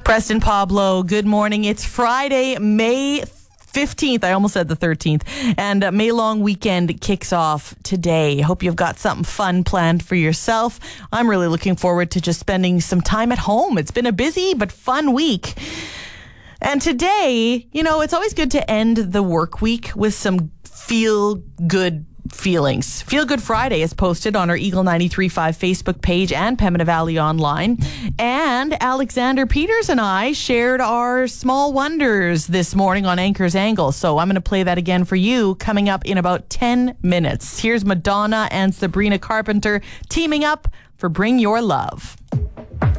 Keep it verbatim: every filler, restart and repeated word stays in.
Preston Pablo, good morning. It's Friday, May fifteenth. I almost said the thirteenth. And uh, May long weekend kicks off today. Hope you've got something fun planned for yourself. I'm really looking forward to just spending some time at home. It's been a busy but fun week. And today, you know, it's always good to end the work week with some feel-good feelings. Feel Good Friday is posted on our Eagle ninety-three point five Facebook page and Pembina Valley Online. And Alexander Peters and I shared our small wonders this morning on Anchor's Angle. So I'm going to play that again for you coming up in about ten minutes. Here's Madonna and Sabrina Carpenter teaming up for Bring Your Love.